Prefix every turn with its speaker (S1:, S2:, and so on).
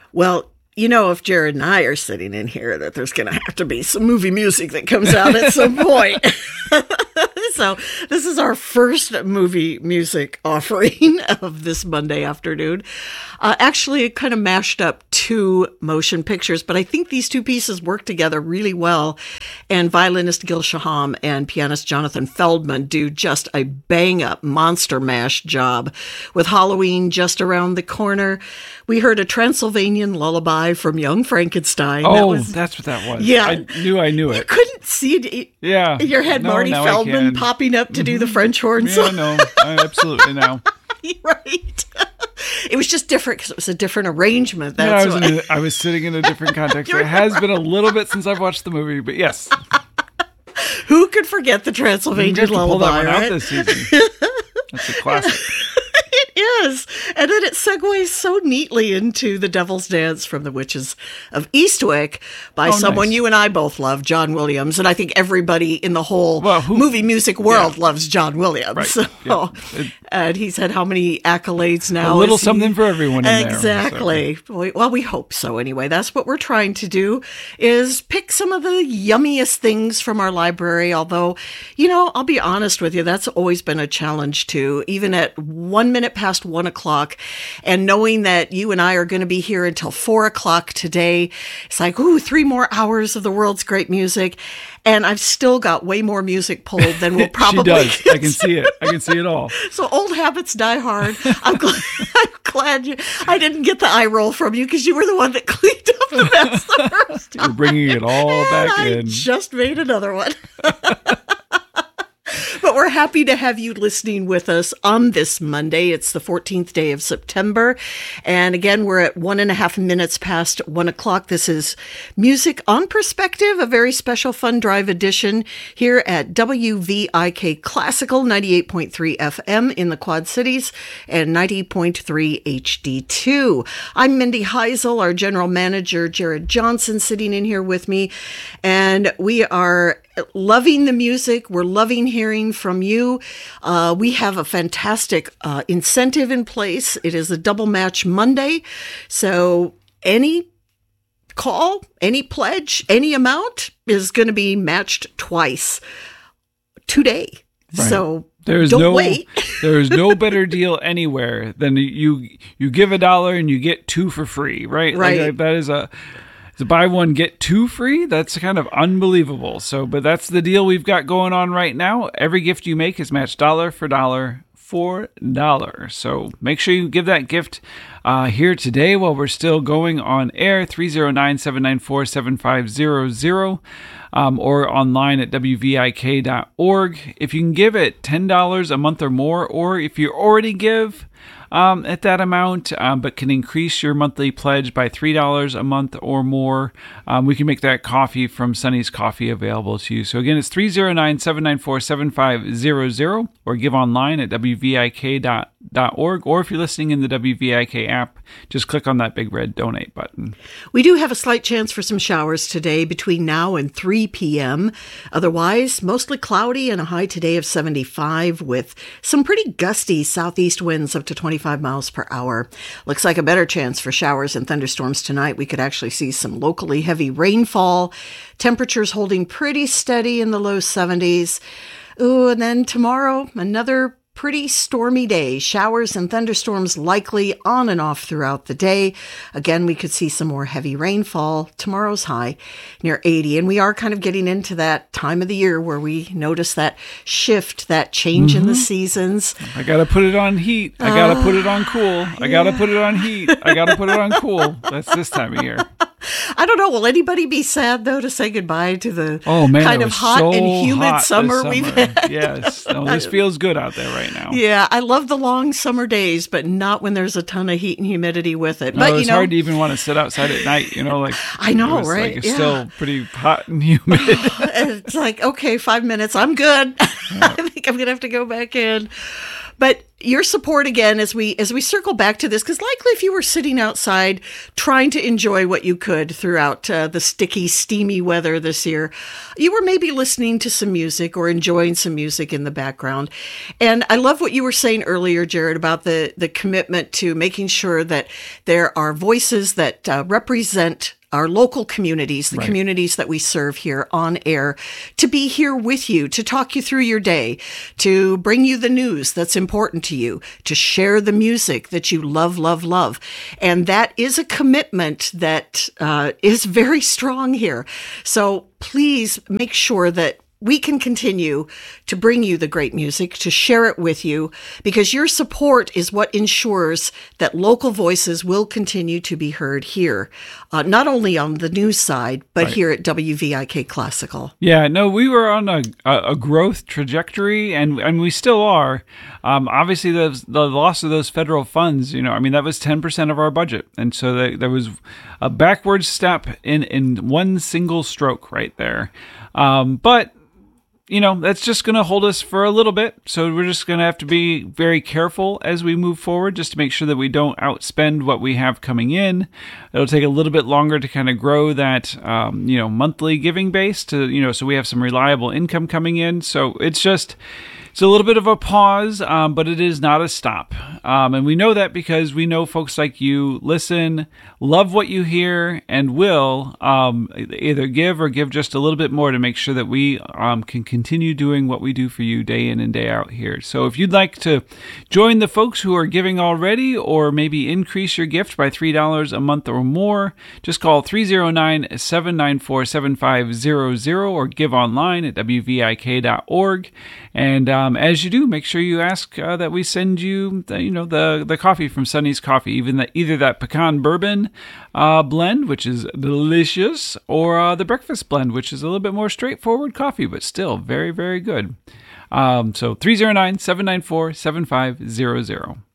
S1: Well, if Jared and I are sitting in here, that there's going to have to be some movie music that comes out at some point. So this is our first movie music offering of this Monday afternoon. Actually, it kind of mashed up two motion pictures, but I think these two pieces work together really well. And violinist Gil Shaham and pianist Jonathan Feldman do just a bang-up monster mash job. With Halloween just around the corner, we heard a Transylvanian lullaby from Young Frankenstein.
S2: Oh, that's what that was.
S1: Yeah.
S2: I knew it.
S1: You couldn't see it in your head, Marty Feldman popping up to do the French horn song.
S2: Yeah, no, I absolutely know.
S1: Right. It was just different because it was a different arrangement.
S2: I was sitting in a different context. It has been a little bit since I've watched the movie, but yes.
S1: Who could forget the Transylvanian lullaby?
S2: Pull that one out this season. That's a classic.
S1: It is. And then it segues so neatly into The Devil's Dance from the Witches of Eastwick by someone you and I both love, John Williams. And I think everybody in the whole movie music world loves John Williams.
S2: Right.
S1: So, and he's had how many accolades now?
S2: A little something for everyone in
S1: exactly.
S2: there.
S1: So. Well, we hope so anyway. That's what we're trying to do, is pick some of the yummiest things from our library. Although, I'll be honest with you, that's always been a challenge too, even at 1 minute past 1 o'clock, and knowing that you and I are going to be here until 4 o'clock today. It's like, 3 more hours of the world's great music. And I've still got way more music pulled than we'll probably
S2: She does. I can see it. I can see it all.
S1: So old habits die hard. I'm glad I didn't get the eye roll from you, because you were the one that cleaned up the mess first.
S2: You're bringing it all back in.
S1: I just made another one. But we're happy to have you listening with us on this Monday. It's the 14th day of September. And again, we're at 1.5 minutes past 1 o'clock. This is Music on Perspective, a very special fun drive edition here at WVIK Classical 98.3 FM in the Quad Cities and 90.3 HD2. I'm Mindy Heisel, our general manager, Jared Johnson, sitting in here with me. And we are loving the music. We're loving hearing from you. We have a fantastic incentive in place. It is a double match Monday. So any call, any pledge, any amount is going to be matched twice today.
S2: Right.
S1: So
S2: don't
S1: wait.
S2: There is no better deal anywhere than you give $1 and you get 2 for free, right?
S1: Right.
S2: Like that is to buy one, get 2 free. That's kind of unbelievable. But that's the deal we've got going on right now. Every gift you make is matched $1 for $4. So make sure you give that gift here today while we're still going on air, 309-794-7500, or online at wvik.org. If you can give it $10 a month or more, or if you already give at that amount, but can increase your monthly pledge by $3 a month or more, we can make that coffee from Sunny's Coffee available to you. So again, it's 309-794-7500, or give online at wvik.org, or if you're listening in the WVIK app, just click on that big red donate button.
S1: We do have a slight chance for some showers today between now and 3 p.m. Otherwise, mostly cloudy and a high today of 75 with some pretty gusty southeast winds up to 25 miles per hour. Looks like a better chance for showers and thunderstorms tonight. We could actually see some locally heavy rainfall. Temperatures holding pretty steady in the low 70s. Ooh, and then tomorrow, another pretty stormy day. Showers and thunderstorms likely on and off throughout the day. Again, we could see some more heavy rainfall. Tomorrow's high near 80. And we are kind of getting into that time of the year where we notice that shift, that change in the seasons.
S2: I got to put it on heat. I got to put it on cool. I got to put it on heat. I got to put it on cool. That's this time of year.
S1: I don't know. Will anybody be sad, though, to say goodbye to the kind of hot
S2: so
S1: and humid summer we've had?
S2: Yes. No, this feels good out there right now.
S1: Yeah, I love the long summer days, but not when there's a ton of heat and humidity with it.
S2: No,
S1: but
S2: it's hard to even want to sit outside at night, like
S1: I know, right?
S2: It's still pretty hot and humid.
S1: It's like, okay, 5 minutes, I'm good. I think I'm going to have to go back in. But your support again as we circle back to this, because likely if you were sitting outside trying to enjoy what you could throughout the sticky, steamy weather this year, you were maybe listening to some music or enjoying some music in the background. And I love what you were saying earlier, Jared, about the commitment to making sure that there are voices that represent our local communities, the
S2: Right.
S1: communities that we serve here on air, to be here with you, to talk you through your day, to bring you the news that's important to you, to share the music that you love, love, love. And that is a commitment that is very strong here. So please make sure that we can continue to bring you the great music, to share it with you, because your support is what ensures that local voices will continue to be heard here, not only on the news side, but
S2: Right.
S1: here at WVIK Classical.
S2: Yeah, no, we were on a growth trajectory, and we still are. Obviously, the loss of those federal funds, I mean, that was 10% of our budget. And so there was a backward step in one single stroke right there. But that's just going to hold us for a little bit. So we're just going to have to be very careful as we move forward, just to make sure that we don't outspend what we have coming in. It'll take a little bit longer to kind of grow that, monthly giving base so we have some reliable income coming in. So it's a little bit of a pause, but it is not a stop. And we know that because we know folks like you listen, love what you hear, and will either give or give just a little bit more to make sure that we can continue doing what we do for you day in and day out here. So if you'd like to join the folks who are giving already, or maybe increase your gift by $3 a month or more, just call 309-794-7500 or give online at wvik.org. And as you do, make sure you ask that we send you the coffee from Sonny's Coffee, either that pecan bourbon blend, which is delicious, or the breakfast blend, which is a little bit more straightforward coffee, but still very, very good. So 309-794-7500.